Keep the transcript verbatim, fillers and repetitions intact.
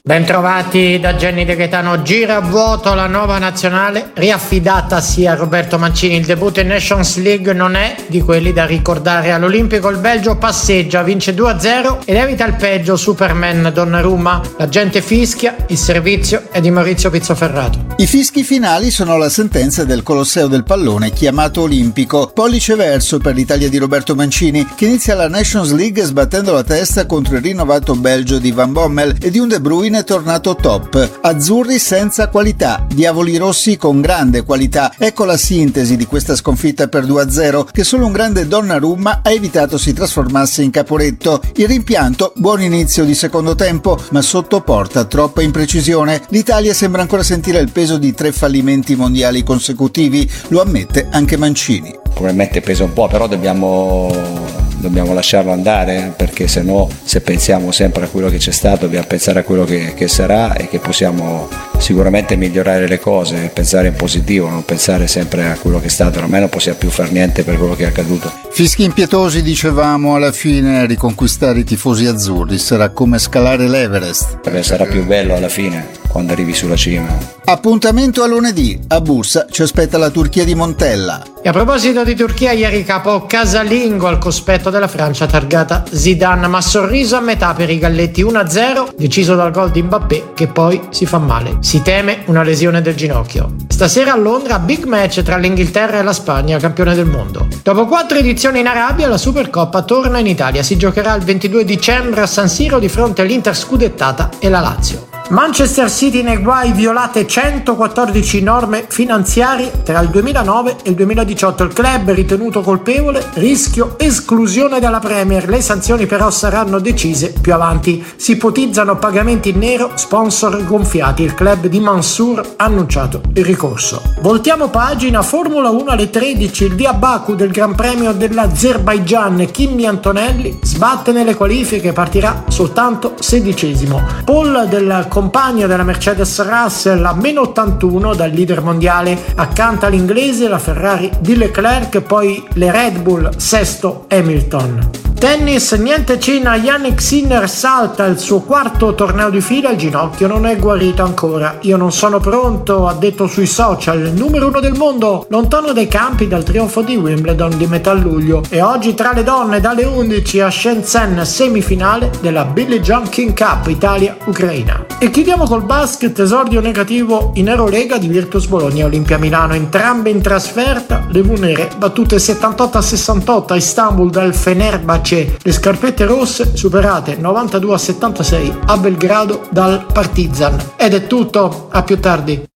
Bentrovati da Gianni De Gaetano. Gira a vuoto la nuova nazionale riaffidata sia a Roberto Mancini. Il debutto in Nations League non è di quelli da ricordare. All'Olimpico il Belgio passeggia, vince due a zero ed evita il peggio. Superman Donnarumma, la gente fischia, il servizio è di Maurizio Pizzoferrato. I fischi finali sono la sentenza del Colosseo del Pallone chiamato Olimpico. Pollice verso per l'Italia di Roberto Mancini, che inizia la Nations League sbattendo la testa contro il rinnovato Belgio di Van Bommel e di un De Bruyne è tornato top. Azzurri senza qualità, diavoli rossi con grande qualità. Ecco la sintesi di questa sconfitta per due a zero che solo un grande Donnarumma ha evitato si trasformasse in Caporetto. Il rimpianto, buon inizio di secondo tempo, ma sotto porta troppa imprecisione. L'Italia sembra ancora sentire il peso di tre fallimenti mondiali consecutivi, lo ammette anche Mancini. Probabilmente pesa un po', però dobbiamo dobbiamo lasciarlo andare, perché se no, se pensiamo sempre a quello che c'è stato, dobbiamo pensare a quello che, che sarà e che possiamo sicuramente migliorare le cose, pensare in positivo, non pensare sempre a quello che è stato. Ormai non possiamo più fare niente per quello che è accaduto. Fischi impietosi, dicevamo, alla fine riconquistare i tifosi azzurri sarà come scalare l'Everest. Perché sarà più bello alla fine, quando arrivi sulla cima. Appuntamento a lunedì, a Bursa ci aspetta la Turchia di Montella. E a proposito di Turchia, ieri capo casalingo al cospetto della Francia targata Zidane, ma sorriso a metà per i galletti. Uno a zero, deciso dal gol di Mbappé, che poi si fa male. Si teme una lesione del ginocchio. Stasera a Londra, big match tra l'Inghilterra e la Spagna, campione del mondo. Dopo quattro edizioni in Arabia, la Supercoppa torna in Italia. Si giocherà il ventidue dicembre a San Siro di fronte all'Inter scudettata e la Lazio. Manchester City nei guai, violate centoquattordici norme finanziarie tra il duemilanove e il duemiladiciotto. Il club ritenuto colpevole, rischio esclusione dalla Premier. Le sanzioni però saranno decise più avanti. Si ipotizzano pagamenti in nero, sponsor gonfiati. Il club di Mansour ha annunciato il ricorso. Voltiamo pagina. Formula uno alle tredici, il via Baku del Gran Premio dell'Azerbaigian. Kimi Antonelli sbatte nelle qualifiche, partirà soltanto sedicesimo. Paul del compagno della Mercedes Russell a meno ottantuno dal leader mondiale, accanto all'inglese la Ferrari di Leclerc e poi le Red Bull, sesto Hamilton. Tennis, niente cena, Jannik Sinner salta il suo quarto torneo di fila, il ginocchio non è guarito ancora. Io non sono pronto, ha detto sui social il numero uno del mondo, lontano dai campi dal trionfo di Wimbledon di metà luglio. E oggi tra le donne dalle undici a Shenzhen, semifinale della Billie Jean King Cup Italia-Ucraina. E chiudiamo col basket, esordio negativo in Eurolega di Virtus Bologna e Olimpia Milano, entrambe in trasferta, le Vunere battute settantotto a sessantotto a Istanbul dal Fenerbahce. Le scarpette rosse superate novantadue a settantasei a Belgrado dal Partizan. Ed è tutto, a più tardi.